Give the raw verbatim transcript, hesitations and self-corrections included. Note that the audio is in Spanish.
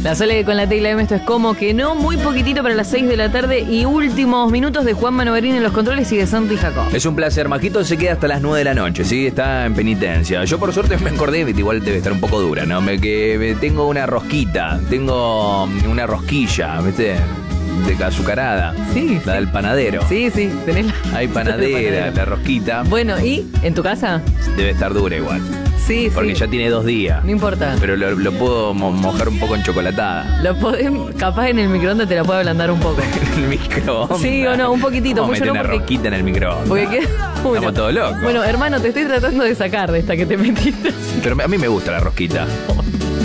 La Sole con la tecla M, esto es como que no, muy poquitito para las seis de la tarde y últimos minutos de Juan Manoverín en los controles y de Santi Jacob. Es un placer, Majito se queda hasta las nueve de la noche, ¿sí? Está en penitencia. Yo por suerte me acordé, igual debe estar un poco dura, ¿no? Me, que me, tengo una rosquita, tengo una rosquilla, ¿viste? De azucarada. Sí, la sí. del panadero. Sí, sí, tenés la... Hay panadera, la rosquita. Bueno, ¿y en tu casa? Debe estar dura igual. Sí, Porque sí. ya tiene dos días. No importa. Pero lo, lo puedo mo- mojar un poco en chocolatada. Lo podés, capaz en el microondas te la puedo ablandar un poco. En el microondas. Sí o no, un poquitito. ¿Cómo mucho mete no una porque- rosquita en el microondas? Porque queda... Bueno. Estamos todos locos. Bueno, hermano, te estoy tratando de sacar de esta que te metiste. Pero a mí me gusta la rosquita.